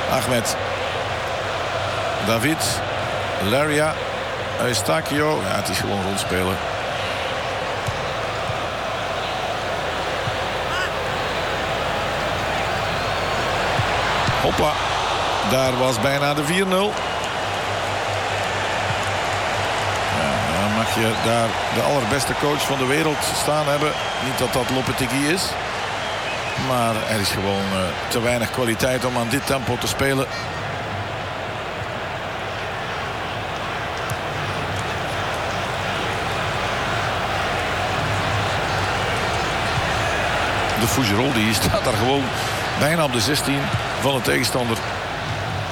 Ahmed. David. Laria. Eustakio. Ja, het is gewoon rondspelen. Hoppa. Daar was bijna de 4-0. Ja, dan mag je daar de allerbeste coach van de wereld staan hebben. Niet dat dat Lopetegui is. Maar er is gewoon te weinig kwaliteit om aan dit tempo te spelen. De Fougerolles die staat daar gewoon bijna op de 16 van de tegenstander.